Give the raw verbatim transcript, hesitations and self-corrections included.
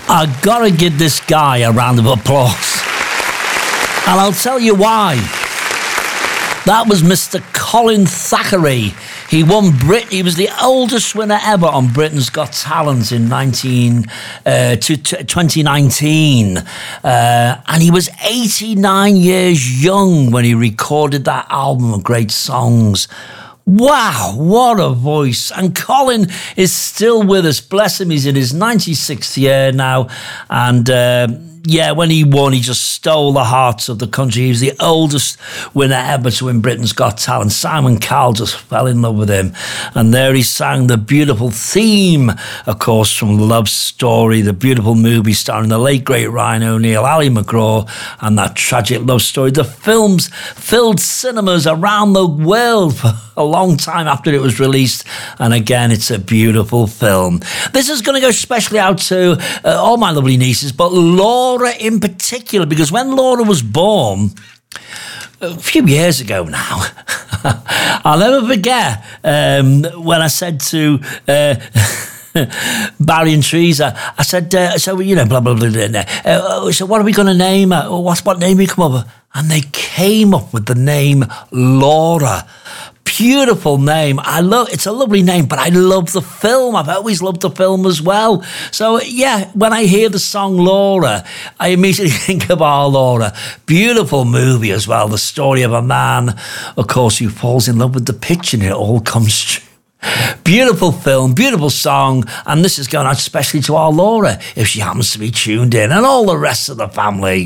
I gotta give this guy a round of applause. And I'll tell you why. That was Mister Colin Thackeray. He won Brit. He was the oldest winner ever on Britain's Got Talent in nineteen, uh, to, to twenty nineteen. Uh, and he was eighty-nine years young when he recorded that album of great songs. Wow, what a voice. And Colin is still with us. Bless him, he's in his ninety-sixth year now. And uh, yeah, when he won, he just stole the hearts of the country. He was the oldest winner ever to win Britain's Got Talent. Simon Cowell just fell in love with him. And there he sang the beautiful theme, of course, from Love Story, the beautiful movie starring the late, great Ryan O'Neal, Ali MacGraw, and that tragic love story. The films filled cinemas around the world for a long time after it was released. And again, it's a beautiful film. This is going to go especially out to uh, all my lovely nieces, but Laura in particular, because when Laura was born, a few years ago now, I'll never forget um, when I said to uh, Barry and Teresa, I said, uh, so, you know, blah, blah, blah, blah. Uh, so what are we going to name her? What's, what name we come up with? And they came up with the name Laura. Beautiful name. I love it's a lovely name, but I love the film. I've always loved the film as well. So yeah, when I hear the song Laura, I immediately think of our Laura. Beautiful movie as well. The story of a man, of course, who falls in love with the pitch and it all comes true. Beautiful film, beautiful song, and this is going out especially to our Laura if she happens to be tuned in, and all the rest of the family.